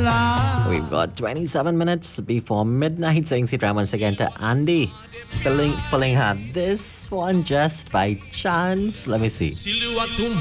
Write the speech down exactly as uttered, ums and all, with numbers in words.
We've got twenty-seven minutes before midnight, saying Sitram once again to Andy. Pulling, pulling her this one just by chance. Let me see.